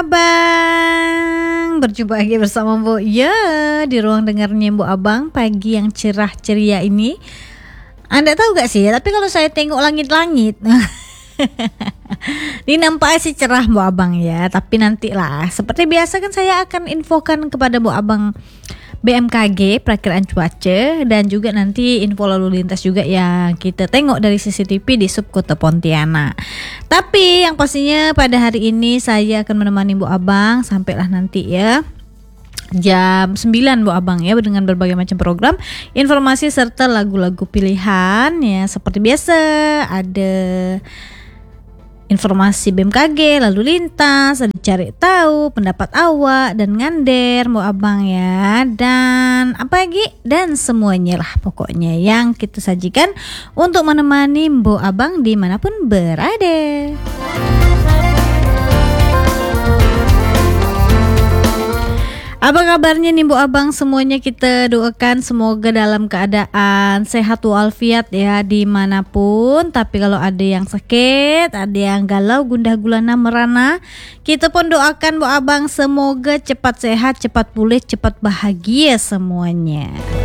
Abang, berjumpa lagi bersama Bu ya di ruang dengarnya Bu Abang pagi yang cerah ceria ini. Anda tahu gak sih? Tapi kalau saya tengok langit-langit, ini nampaknya sih cerah Bu Abang ya. Tapi nantilah, seperti biasa kan saya akan infokan kepada Bu Abang BMKG perakiraan cuaca dan juga nanti info lalu lintas juga yang kita tengok dari CCTV di subkota Pontianak. Tapi yang pastinya pada hari ini saya akan menemani Bu Abang sampailah nanti ya jam 9 Bu Abang ya dengan berbagai macam program, informasi serta lagu-lagu pilihan ya seperti biasa. Ada informasi BMKG, lalu lintas, ada cari tahu, pendapat awak dan ngander Bu Abang ya. Dan apa lagi? Dan semuanya lah pokoknya yang kita sajikan untuk menemani Bu Abang dimanapun berada. Apa kabarnya nih Bu Abang? Semuanya kita doakan semoga dalam keadaan sehat walafiat ya dimanapun. Tapi kalau ada yang sakit, ada yang galau, gundah gulana merana, kita pun doakan Bu Abang semoga cepat sehat, cepat pulih, cepat bahagia semuanya.